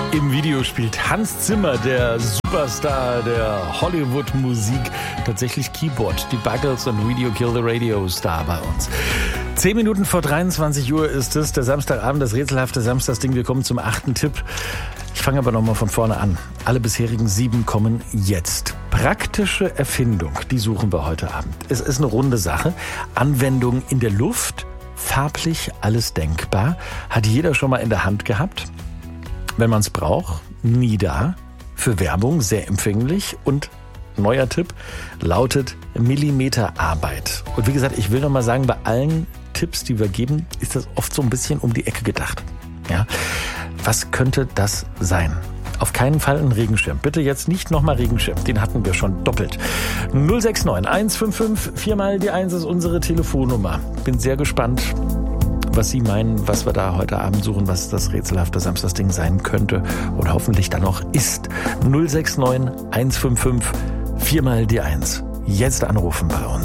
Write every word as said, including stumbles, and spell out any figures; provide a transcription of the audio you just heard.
Im Video spielt Hans Zimmer, der Superstar der Hollywood-Musik, tatsächlich Keyboard. Die Buggles und Video Kill the Radio Star bei uns. Zehn Minuten vor dreiundzwanzig Uhr ist es, der Samstagabend, das rätselhafte Samstagsding. Wir kommen zum achten Tipp. Ich fange aber nochmal von vorne an. Alle bisherigen sieben kommen jetzt. Praktische Erfindung, die suchen wir heute Abend. Es ist eine runde Sache. Anwendung in der Luft, farblich alles denkbar. Hat jeder schon mal in der Hand gehabt. Wenn man es braucht, nie da. Für Werbung sehr empfänglich. Und neuer Tipp lautet Millimeterarbeit. Und wie gesagt, ich will noch mal sagen, bei allen Tipps, die wir geben, ist das oft so ein bisschen um die Ecke gedacht. Ja, was könnte das sein? Auf keinen Fall ein Regenschirm. Bitte jetzt nicht nochmal Regenschirm. Den hatten wir schon doppelt. null sechs neun eins fünf fünf vier mal die eins ist unsere Telefonnummer. Bin sehr gespannt, was Sie meinen, was wir da heute Abend suchen, was das rätselhafte Samstagsding sein könnte und hoffentlich dann noch ist. null sechs neun eins fünf fünf vier mal die eins. Jetzt anrufen bei uns.